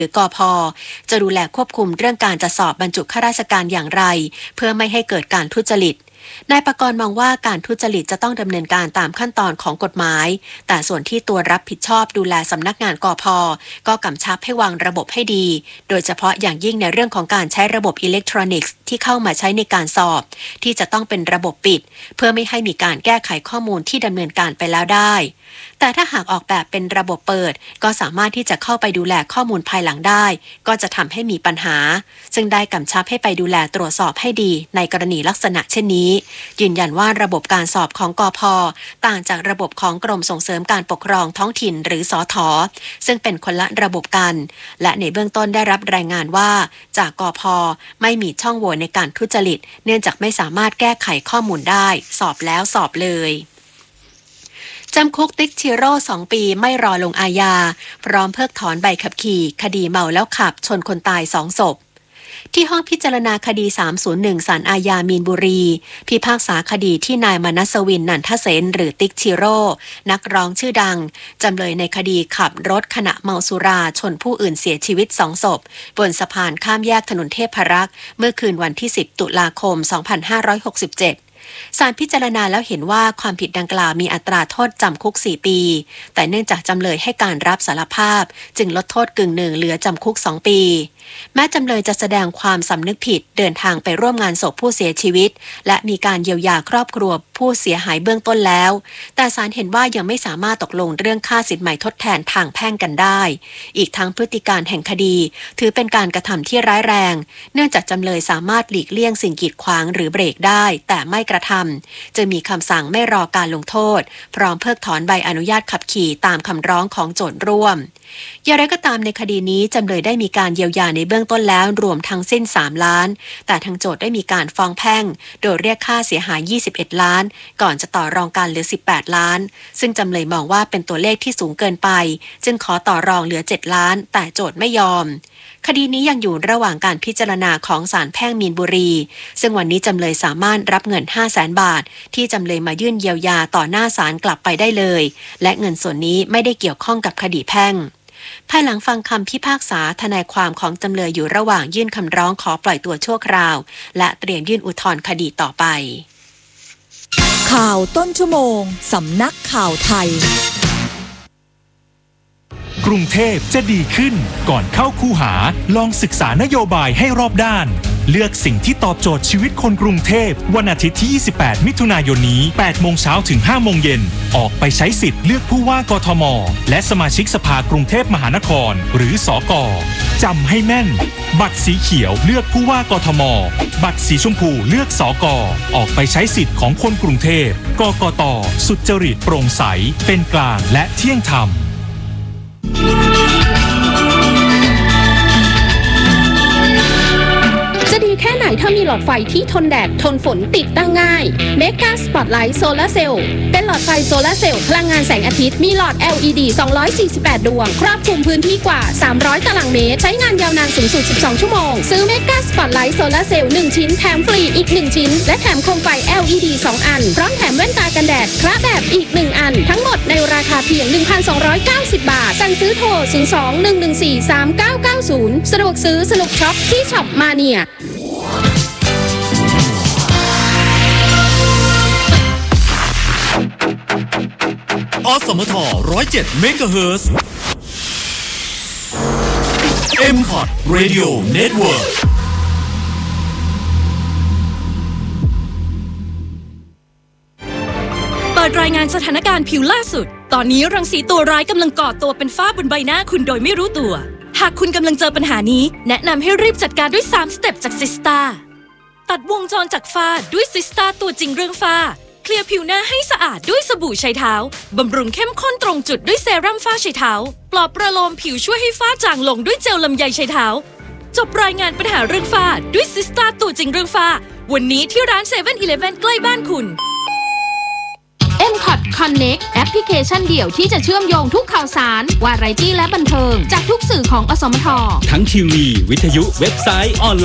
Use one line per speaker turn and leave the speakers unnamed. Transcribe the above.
รือกพ.จะดูแลควบคุมเรื่องการจัดสอบบรรจุข้าราชการอย่างไรเพื่อไม่ให้เกิดการทุจริตนายปกรณ์มองว่าการทุจริตจะต้องดำเนินการตามขั้นตอนของกฎหมายแต่ส่วนที่ตัวรับผิดชอบดูแลสำนักงานกพ.ก็กำชับให้วางระบบให้ดีโดยเฉพาะอย่างยิ่งในเรื่องของการใช้ระบบอิเล็กทรอนิกส์ที่เข้ามาใช้ในการสอบที่จะต้องเป็นระบบปิดเพื่อไม่ให้มีการแก้ไขข้อมูลที่ดำเนินการไปแล้วได้แต่ถ้าหากออกแบบเป็นระบบเปิดก็สามารถที่จะเข้าไปดูแลข้อมูลภายหลังได้ก็จะทำให้มีปัญหาซึ่งได้กำชับให้ไปดูแลตรวจสอบให้ดีในกรณีลักษณะเช่นนี้ยืนยันว่าระบบการสอบของกพ.ต่างจากระบบของกรมส่งเสริมการปกครองท้องถิ่นหรือสท.ซึ่งเป็นคนละระบบกันและในเบื้องต้นได้รับรายงานว่าจากกพ.ไม่มีช่องโหว่ในการทุจริตเนื่องจากไม่สามารถแก้ไขข้อมูลได้สอบแล้วสอบเลยจำคุกติ๊กชิโร่2 ปีไม่รอลงอาญาพร้อมเพิกถอนใบขับขี่คดีเมาแล้วขับชนคนตาย2 ศพที่ห้องพิจารณาคดี301ศาลอาญามีนบุรีพิพากษาคดีที่นายมนัสวินนันทเสนหรือติ๊กชิโร่นักร้องชื่อดังจำเลยในคดีขับรถขณะเมาสุราชนผู้อื่นเสียชีวิต2 ศพบนสะพานข้ามแยกถนนเทพรักษ์เมื่อคืนวันที่10 ตุลาคม 2567ศาลพิจารณาแล้วเห็นว่าความผิดดังกล่าวมีอัตราโทษจำคุก4 ปีแต่เนื่องจากจำเลยให้การรับสารภาพจึงลดโทษกึ่งหนึ่งเหลือจำคุก2 ปีแม้จำเลยจะแสดงความสำนึกผิดเดินทางไปร่วมงานศพผู้เสียชีวิตและมีการเยียวยาครอบครัวผู้เสียหายเบื้องต้นแล้วแต่ศาลเห็นว่ายังไม่สามารถตกลงเรื่องค่าสินไหมทดแทนทางแพ่งกันได้อีกทั้งพฤติการแห่งคดีถือเป็นการกระทำที่ร้ายแรงเนื่องจากจำเลยสามารถหลีกเลี่ยงสิ่งกีดขวางหรือเบรกได้แต่ไม่กระทำจึงมีคำสั่งไม่รอการลงโทษพร้อมเพิกถอนใบอนุญาตขับขี่ตามคำร้องของโจทย์ร่วมอย่างไรก็ตามในคดีนี้จำเลยได้มีการเยียวยาในเบื้องต้นแล้วรวมทั้งสิ้น3 ล้านแต่ทางโจทย์ได้มีการฟ้องแพ่งโดยเรียกค่าเสียหาย21 ล้านก่อนจะต่อรองกันเหลือ18 ล้านซึ่งจำเลยมองว่าเป็นตัวเลขที่สูงเกินไปจึงขอต่อรองเหลือ7 ล้านแต่โจทย์ไม่ยอมคดีนี้ยังอยู่ระหว่างการพิจารณาของศาลแพ่งมีนบุรีซึ่งวันนี้จำเลยสามารถรับเงิน 500,000 บาทที่จำเลยมายื่นเยียวยาต่อหน้าศาลกลับไปได้เลยและเงินส่วนนี้ไม่ได้เกี่ยวข้องกับคดีแพ่งภายหลังฟังคำพิพากษาทนายความของจำเลยอยู่ระหว่างยื่นคำร้องขอปล่อยตัวชั่วคราวและเตรียมยื่นอุทธรณ์คดีต่อไป
ข่าวต้นชั่วโมงสำนักข่าวไทย
กรุงเทพจะดีขึ้นก่อนเข้าคูหาลองศึกษานโยบายให้รอบด้านเลือกสิ่งที่ตอบโจทย์ชีวิตคนกรุงเทพวันอาทิตย์ที่28 มิถุนายนนี้ 8 โมงเช้าถึง 5 โมงเย็นออกไปใช้สิทธิ์เลือกผู้ว่ากทมและสมาชิกสภากรุงเทพมหานครหรือสก.จำให้แม่นบัตรสีเขียวเลือกผู้ว่ากทมบัตรสีชมพูเลือกสก.ออกไปใช้สิทธิ์ของคนกรุงเทพกกต.สุจริตโปร่งใสเป็นกลางและเที่ยงธรรม
จะดีแค่ไหนถ้ามีหลอดไฟที่ทนแดดทนฝนติดตั้งง่าย Mega Spotlight Solar Cell เป็นหลอดไฟโซลาร์เซลล์พลังงานแสงอาทิตย์มีหลอด LED 248 ดวงครอบคลุมพื้นที่กว่า300 ตารางเมตรใช้งานยาวนานสูงสุด12 ชั่วโมงซื้อ Mega Spotlight Solar Cell 1 ชิ้นแถมฟรีอีก1 ชิ้นและแถมโคมไฟ LED 2 อันพร้อมแถมแว่นตากันแดดพระแบบอีก1 อันทั้งหมดในราคาเพียง 1,290 บาทสั่งซื้อโทร 02-114-3990 สะดวกซื้อสนุกช็อปที่ช็อปมาเนีย
อสมท107 เมกะเฮิรตซ์ M-Pod Radio Network
เปิดรายงานสถานการณ์ผิวล่าสุดตอนนี้รังสีตัวร้ายกำลังก่อตัวเป็นฝ้าบนใบหน้าคุณโดยไม่รู้ตัวหากคุณกำลังเจอปัญหานี้แนะนำให้รีบจัดการด้วย3 สเต็ปจากซิสตาตัดวงจรจากฝ้าด้วยซิสตาตัวจริงเรื่องฝ้าเคลียร์ผิวหน้าให้สะอาดด้วยสบู่ชายเท้าบำรุงเข้มข้นตรงจุดด้วยเซรั่มฝ้าชายเท้าปลอบประโลมผิวช่วยให้ฝ้าจางลงด้วยเจลลำไยชายเท้าจบรายงานปัญหาเรื่องฝ้าด้วยซิสตาตัวจริงเรื่องฝ้าวันนี้ที่ร้าน 7-Eleven ใกล้บ้านคุณ
M-Pod Connect แอปพลิเคชันเดี่ยวที่จะเชื่อมโยงทุกข่าวสารวาไรตี้และบันเทิงจากทุกสื่อของอสมท
ทั้งทีวีวิทยุเว็บไซต์ออนไลน์